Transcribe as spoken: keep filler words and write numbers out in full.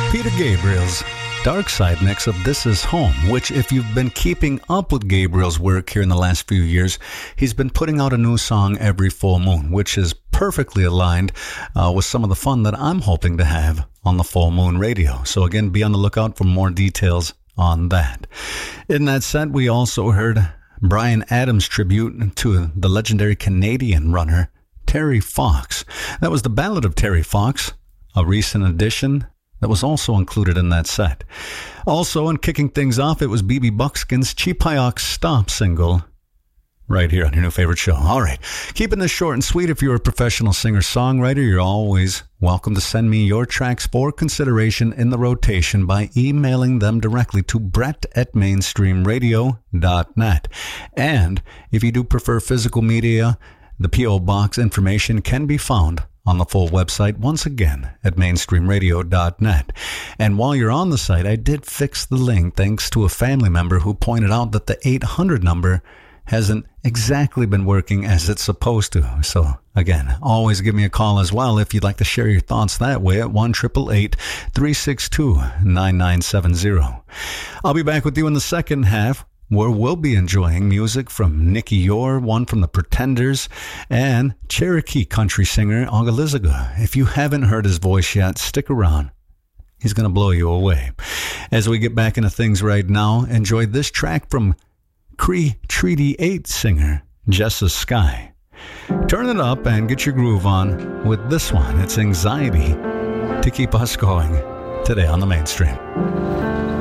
Peter Gabriel's Dark Side mix of This Is Home, which, if you've been keeping up with Gabriel's work here in the last few years, he's been putting out a new song every full moon, which is perfectly aligned uh, with some of the fun that I'm hoping to have on the Full Moon Radio. So again, be on the lookout for more details on that. In that set, we also heard Bryan Adams' tribute to the legendary Canadian runner Terry Fox. That was the Ballad of Terry Fox, a recent addition that was also included in that set. Also, in kicking things off, it was B B Buckskin's Cheap Hyox Stop single, right here on your new favorite show. All right, keeping this short and sweet. If you're a professional singer-songwriter, you're always welcome to send me your tracks for consideration in the rotation by emailing them directly to brett at mainstream radio dot net. And if you do prefer physical media, the P O Box information can be found on the full website, once again, at mainstream radio dot net. And while you're on the site, I did fix the link thanks to a family member who pointed out that the eight hundred number hasn't exactly been working as it's supposed to. So, again, always give me a call as well if you'd like to share your thoughts that way at one eight eight eight, three six two, nine nine seven zero. I'll be back with you in the second half, where we'll be enjoying music from Nicky Yor, one from the Pretenders, and Cherokee country singer Ogaliziga. If you haven't heard his voice yet, stick around. He's going to blow you away. As we get back into things right now, enjoy this track from Cree Treaty eight singer Jessa Sky. Turn it up and get your groove on with this one. It's Anxiety to keep us going today on the Mainstream.